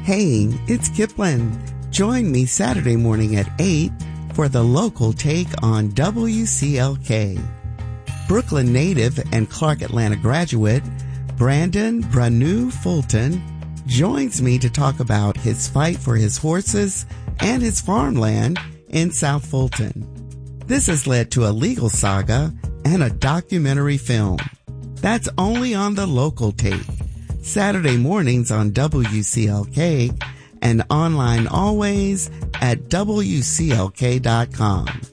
Hey, it's Kipling. Join me Saturday morning at 8 for the local take on WCLK. Brooklyn native and Clark Atlanta graduate Brandon Branu Fulton joins me to talk about his fight for his horses and his farmland in South Fulton. This has led to a legal saga and a documentary film. That's only on the local take. Saturday mornings on WCLK and online always at WCLK.com.